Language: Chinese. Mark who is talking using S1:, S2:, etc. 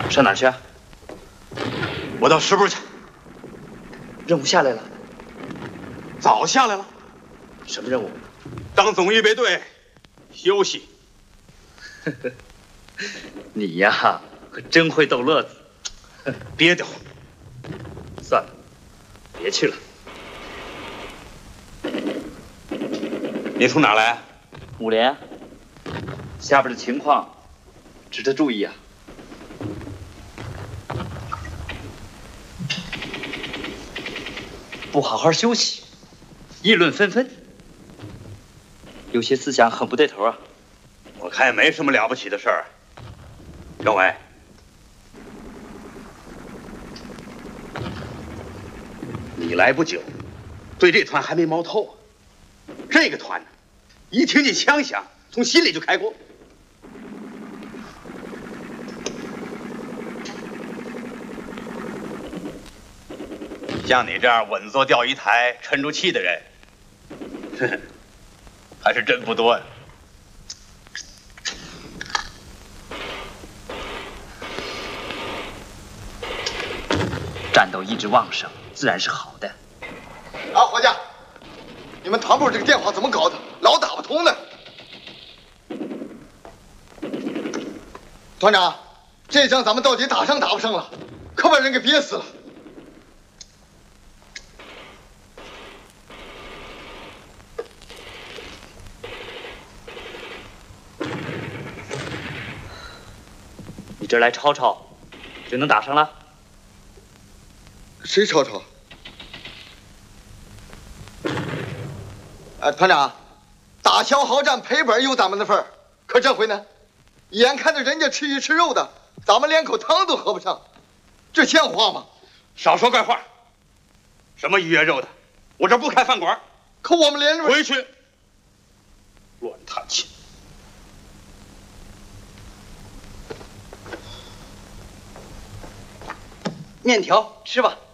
S1: 上哪儿去啊？
S2: 我到师部去。
S1: 任务下来了？
S2: 早下来了。
S1: 什么任务？
S2: 当总预备队休息。
S1: 你呀，可真会逗乐子。
S2: 憋得慌。
S1: 算了，别去了。
S2: 你从哪儿来？
S1: 5连。下边的情况值得注意啊。不好好休息，议论纷纷，有些思想很不对头啊。
S2: 我看也没什么了不起的事儿。政委，你来不久，对这团还没摸透啊。这个团呢，一听见枪响，从心里就开锅。像你这样稳坐钓鱼台、沉住气的人，呵呵，还是真不多呀。
S1: 战斗意志旺盛，自然是好的。
S3: 啊，伙计，你们团部这个电话怎么搞的？老打不通呢。团长，这仗咱们到底打胜打不胜了？可把人给憋死了。
S1: 你这儿来吵吵，就能打上了？
S3: 谁吵吵？团长，打消耗战赔本有咱们的份儿，可这回呢，眼看着人家吃鱼吃肉的，咱们连口汤都喝不上，这像话吗？
S2: 少说怪话！什么鱼呀肉的，我这不开饭馆。
S3: 可我们连
S2: 回去，乱弹琴。
S1: 面条吃吧。